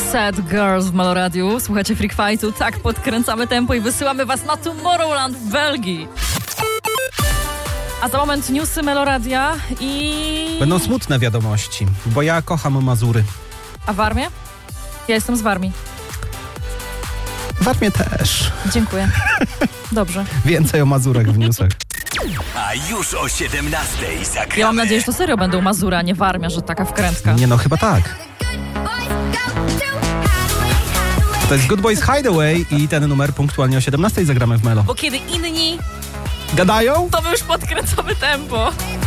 Sad Girls w Meloradiu. Słuchacie Freak Fightu. Tak, podkręcamy tempo i wysyłamy was na Tomorrowland w Belgii. A za moment newsy Meloradia i... Będą smutne wiadomości, bo ja kocham Mazury. A w Warmii? Ja jestem z Warmii. W Warmii też. Dziękuję. Dobrze. Więcej o Mazurach w newsach. A już o 17:00 zagramy. Ja mam nadzieję, że to serio będą Mazury, a nie Warmia, że taka wkrętka. Nie no, chyba tak. To jest Good Boys Hideaway i ten numer punktualnie o 17:00 zagramy w Melo. Bo kiedy inni Gadają? to my już podkręcamy tempo.